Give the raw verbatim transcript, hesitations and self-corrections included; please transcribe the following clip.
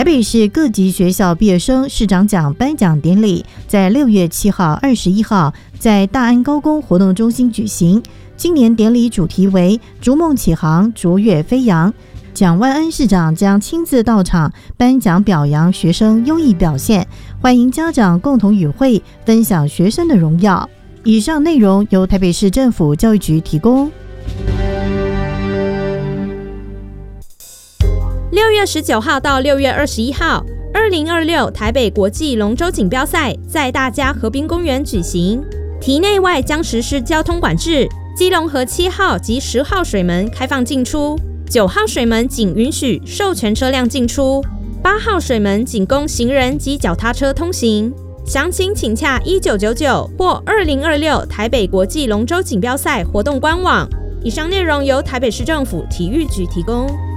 台北市各级学校毕业生市长奖颁奖典礼在六月七号、二十一号在大安高工活动中心举行。今年典礼主题为“逐梦启航，卓越飞扬”。蒋万安市长将亲自到场颁奖表扬学生优异表现，欢迎家长共同与会分享学生的荣耀。以上内容由台北市政府教育局提供。 六月十九号到六月二十一号，二零二六台北国际龙舟锦标赛在大佳河滨公园举行，堤内外将实施交通管制。基隆河七号及十号水门开放进出，九号水门仅允许授权车辆进出，八号水门仅供行人及脚踏车通行。详情请洽一九九九或二零二六台北国际龙舟锦标赛活动官网。以上内容由台北市政府体育局提供。